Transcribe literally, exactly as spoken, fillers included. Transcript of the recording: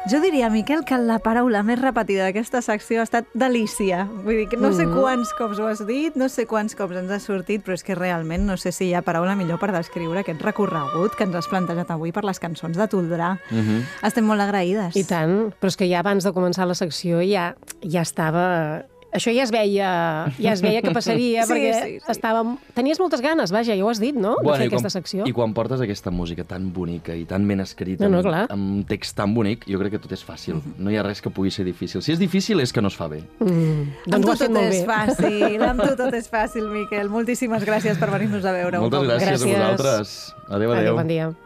Jo diria, Miquel, que la paraula més repetida d'aquesta secció ha estat delícia. Vull dir que no sé quants cops ho has dit, no sé quants cops ens ha sortit, però és que realment no sé si hi ha paraula millor per descriure aquest recorregut que ens has plantejat avui per les cançons de Toldrà. Uh -huh. Estem molt agraïdes. I tant, però és que ja abans de començar la secció ja, ja estava... Això ja es veia, ja es veia que passaria, Sí, perquè sí, sí. estàvem... Tenies moltes ganes, vaja, ja ho has dit, no?, de fer aquesta secció. I quan portes aquesta música tan bonica i tan ben escrita, No, no, amb, clar. amb un text tan bonic, jo crec que tot és fàcil. No hi ha res que pugui ser difícil. Si és difícil és que no es fa bé. Mm, Amb doncs tu ho has fet tot molt és bé. fàcil, amb tu tot és fàcil, Miquel. Moltíssimes gràcies per venir-nos a veure. un Moltes cop. gràcies, Gràcies. a vosaltres. Adéu, adéu. Adéu, bon dia.